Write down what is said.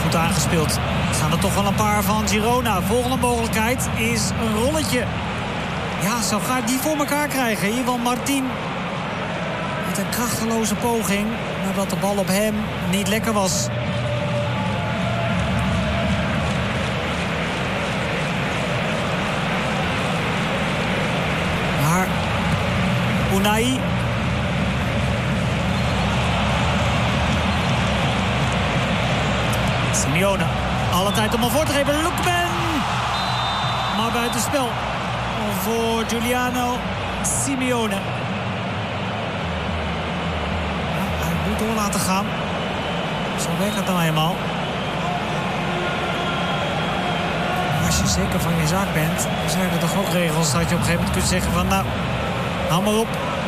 goed aangespeeld. Er staan er toch wel een paar van Girona. Volgende mogelijkheid is een rolletje. Ja, zo gaat die voor elkaar krijgen. Ivan Martin met een krachteloze poging. Nadat de bal op hem niet lekker was. Maar Unai. Simeone. Alle tijd om al voor te geven. Lookman. Maar buitenspel voor Giuliano Simeone. Ja, hij moet door laten gaan. Zo werkt het nou eenmaal. Maar als je zeker van je zaak bent, dan zijn er toch ook regels dat je op een gegeven moment kunt zeggen van nou, hou maar op.